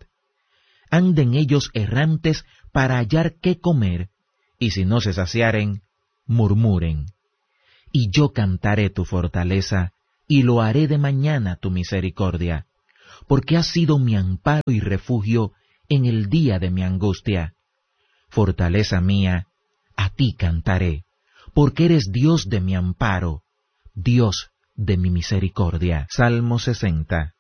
S1: Anden ellos errantes para hallar qué comer, y si no se saciaren, murmuren. y yo cantaré tu fortaleza, y lo haré de mañana tu misericordia, porque has sido mi amparo y refugio en el día de mi angustia. Fortaleza mía, a ti cantaré, porque eres Dios de mi amparo, Dios de mi misericordia. Salmo 60.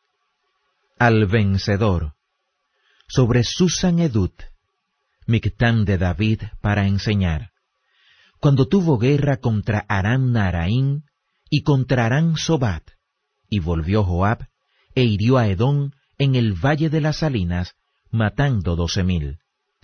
S1: Al vencedor. Sobre Susan Edut, Mictán de David para enseñar. Cuando tuvo guerra contra Aram Naharaim y contra Aram Sobat, y volvió Joab, e hirió a Edom en el valle de las salinas, matando 12,000.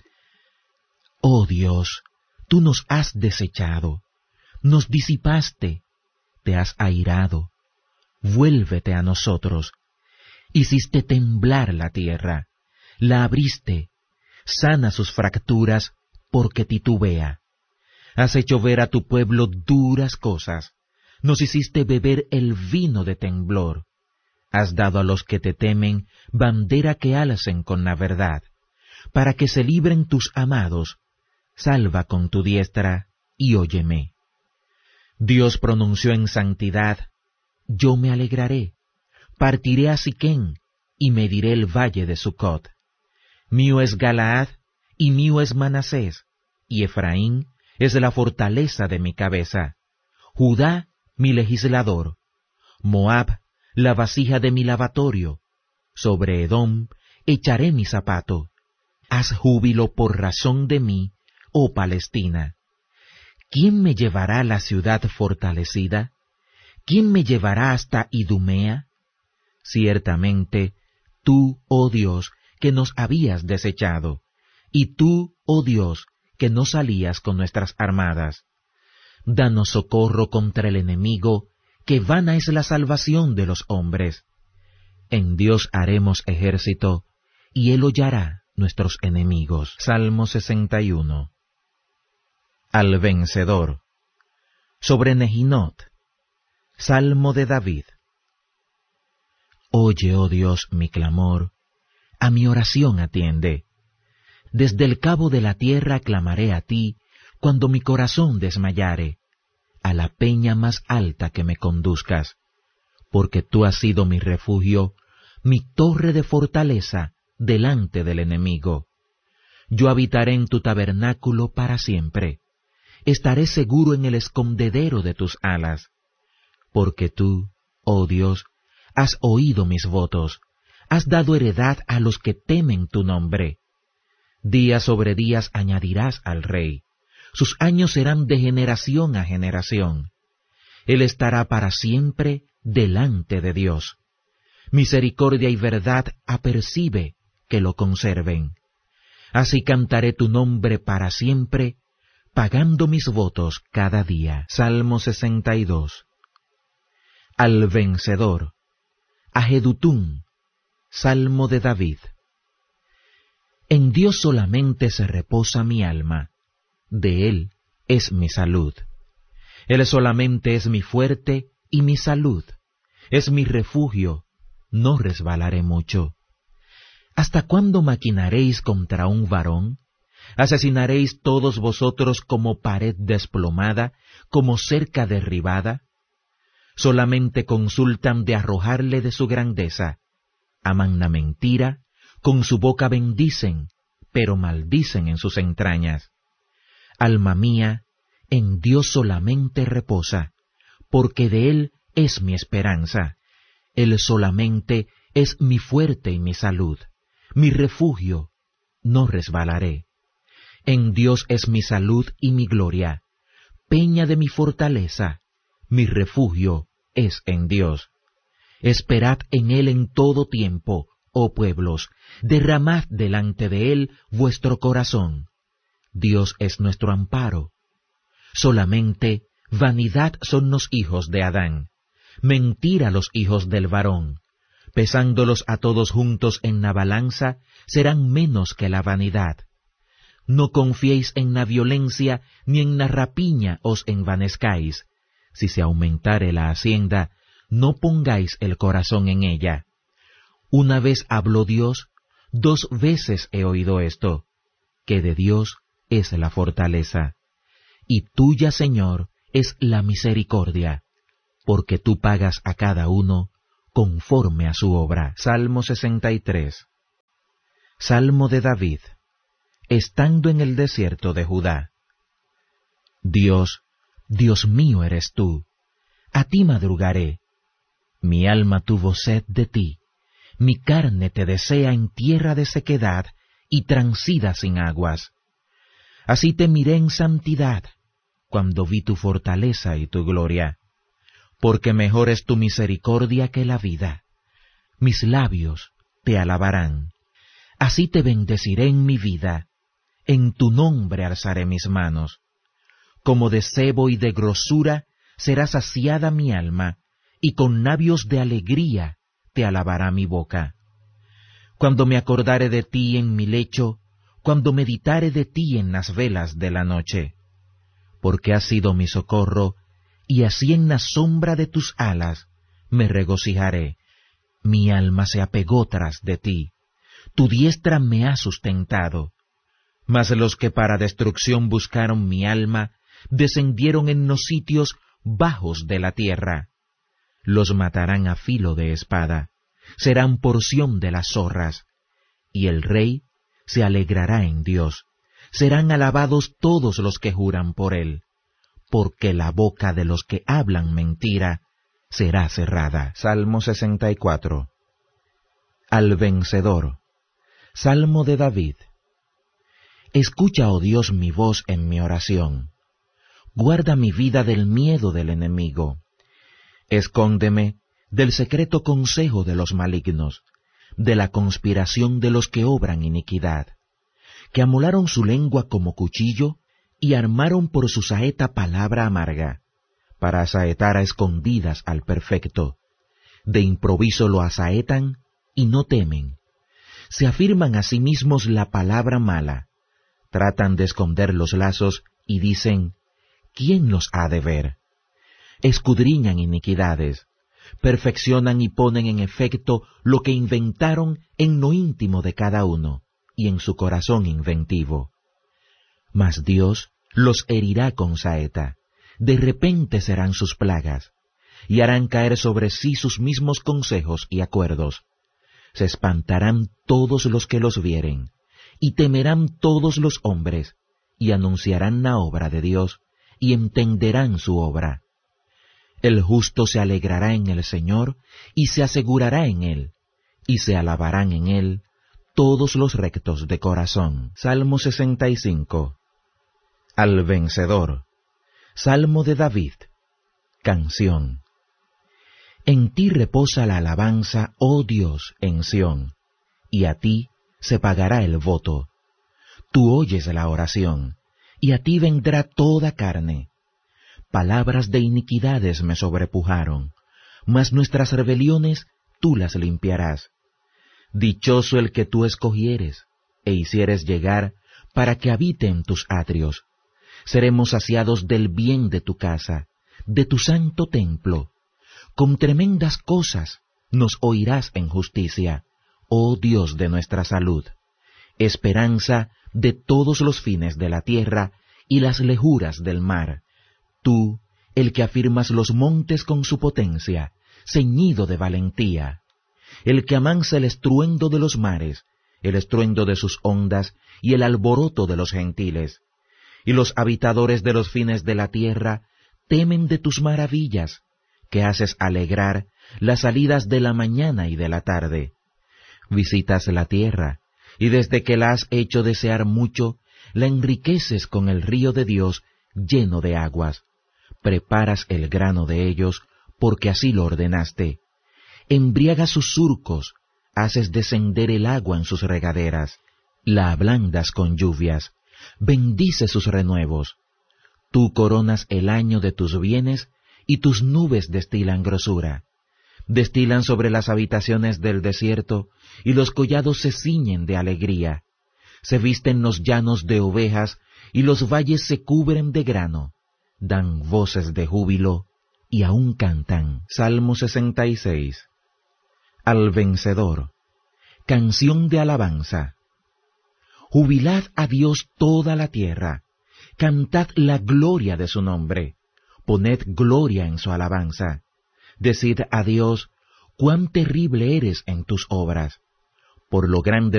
S1: Oh Dios, tú nos has desechado, nos disipaste, te has airado, vuélvete a nosotros. Hiciste temblar la tierra, la abriste, sana sus fracturas, porque titubea. Has hecho ver a tu pueblo duras cosas, nos hiciste beber el vino de temblor. Has dado a los que te temen bandera que alcen con la verdad, para que se libren tus amados. Salva con tu diestra y óyeme. Dios pronunció en santidad, yo me alegraré, partiré a Siquén y mediré el valle de Sucot. Mío es Galaad y mío es Manasés, y Efraín es la fortaleza de mi cabeza. Judá, mi legislador. Moab, la vasija de mi lavatorio. Sobre Edom echaré mi zapato. Haz júbilo por razón de mí, oh Palestina. ¿Quién me llevará a la ciudad fortalecida? ¿Quién me llevará hasta Idumea? Ciertamente, tú, oh Dios, que nos habías desechado, y tú, oh Dios, que no salías con nuestras armadas. Danos socorro contra el enemigo, que vana es la salvación de los hombres. En Dios haremos ejército, y Él hollará nuestros enemigos. Salmo 61. Al vencedor. Sobre Nehinot. Salmo de David. Oye, oh Dios, mi clamor, a mi oración atiende. Desde el cabo de la tierra clamaré a ti, cuando mi corazón desmayare, a la peña más alta que me conduzcas, porque tú has sido mi refugio, mi torre de fortaleza delante del enemigo. Yo habitaré en tu tabernáculo para siempre, estaré seguro en el escondedero de tus alas, porque tú, oh Dios, has oído mis votos, has dado heredad a los que temen tu nombre. Días sobre días añadirás al rey, sus años serán de generación a generación. Él estará para siempre delante de Dios. Misericordia y verdad apercibe que lo conserven. Así cantaré tu nombre para siempre, pagando mis votos cada día. Salmo 62. Al vencedor. A Jedutún. Salmo de David. En Dios solamente se reposa mi alma, de Él es mi salud. Él solamente es mi fuerte y mi salud, es mi refugio, no resbalaré mucho. ¿Hasta cuándo maquinaréis contra un varón? ¿Asesinaréis todos vosotros como pared desplomada, como cerca derribada? Solamente consultan de arrojarle de su grandeza, aman la mentira, con su boca bendicen, pero maldicen en sus entrañas. Alma mía, en Dios solamente reposa, porque de Él es mi esperanza. Él solamente es mi fuerte y mi salud, mi refugio, no resbalaré. En Dios es mi salud y mi gloria, peña de mi fortaleza, mi refugio es en Dios. Esperad en Él en todo tiempo, oh pueblos, derramad delante de Él vuestro corazón. Dios es nuestro amparo. Solamente vanidad son los hijos de Adán, mentira los hijos del varón. Pesándolos a todos juntos en la balanza, serán menos que la vanidad. No confiéis en la violencia, ni en la rapiña os envanezcáis. Si se aumentare la hacienda, no pongáis el corazón en ella. Una vez habló Dios, 2 veces he oído esto, que de Dios es la fortaleza. Y tuya, Señor, es la misericordia, porque tú pagas a cada uno conforme a su obra. Salmo 63. Salmo de David, estando en el desierto de Judá. Dios, Dios mío eres tú, a ti madrugaré. Mi alma tuvo sed de ti, mi carne te desea en tierra de sequedad y transida sin aguas. Así te miré en santidad, cuando vi tu fortaleza y tu gloria, porque mejor es tu misericordia que la vida. Mis labios te alabarán. Así te bendeciré en mi vida, en tu nombre alzaré mis manos. Como de sebo y de grosura será saciada mi alma, y con labios de alegría te alabará mi boca. Cuando me acordare de ti en mi lecho, cuando meditare de ti en las velas de la noche, porque has sido mi socorro, y así en la sombra de tus alas me regocijaré. Mi alma se apegó tras de ti, tu diestra me ha sustentado. Mas los que para destrucción buscaron mi alma, descendieron en los sitios bajos de la tierra. Los matarán a filo de espada, serán porción de las zorras, y el rey se alegrará en Dios. Serán alabados todos los que juran por él, porque la boca de los que hablan mentira será cerrada. Salmo 64. Al vencedor. Salmo de David. Escucha, oh Dios, mi voz en mi oración. Guarda mi vida del miedo del enemigo. Escóndeme del secreto consejo de los malignos, de la conspiración de los que obran iniquidad, que amolaron su lengua como cuchillo y armaron por su saeta palabra amarga, para asaetar a escondidas al perfecto. De improviso lo asaetan y no temen. Se afirman a sí mismos la palabra mala, tratan de esconder los lazos y dicen, ¿quién los ha de ver? Escudriñan iniquidades, perfeccionan y ponen en efecto lo que inventaron en lo íntimo de cada uno y en su corazón inventivo. Mas Dios los herirá con saeta, de repente serán sus plagas, y harán caer sobre sí sus mismos consejos y acuerdos. Se espantarán todos los que los vieren, y temerán todos los hombres, y anunciarán la obra de Dios, y entenderán su obra. El justo se alegrará en el Señor, y se asegurará en él, y se alabarán en él todos los rectos de corazón. Salmo 65. Al vencedor. Salmo de David. Canción. En ti reposa la alabanza, oh Dios, en Sión, y a ti se pagará el voto. Tú oyes la oración, y a ti vendrá toda carne. Palabras de iniquidades me sobrepujaron, mas nuestras rebeliones tú las limpiarás. Dichoso el que tú escogieres, e hicieres llegar para que habite en tus atrios. Seremos saciados del bien de tu casa, de tu santo templo. Con tremendas cosas nos oirás en justicia, oh Dios de nuestra salud, esperanza de todos los fines de la tierra y las lejuras del mar. Tú, el que afirmas los montes con su potencia, ceñido de valentía, el que amansa el estruendo de los mares, el estruendo de sus ondas y el alboroto de los gentiles. Y los habitadores de los fines de la tierra temen de tus maravillas, que haces alegrar las salidas de la mañana y de la tarde. Visitas la tierra, y desde que la has hecho desear mucho, la enriqueces con el río de Dios lleno de aguas. Preparas el grano de ellos, porque así lo ordenaste. Embriagas sus surcos, haces descender el agua en sus regaderas. La ablandas con lluvias, bendice sus renuevos. Tú coronas el año de tus bienes, y tus nubes destilan grosura. Destilan sobre las habitaciones del desierto, y los collados se ciñen de alegría. Se visten los llanos de ovejas, y los valles se cubren de grano. Dan voces de júbilo, y aún cantan. Salmo 66. Al vencedor. Canción de alabanza. Jubilad a Dios toda la tierra, cantad la gloria de su nombre, poned gloria en su alabanza. Decid a Dios, cuán terrible eres en tus obras. Por lo grande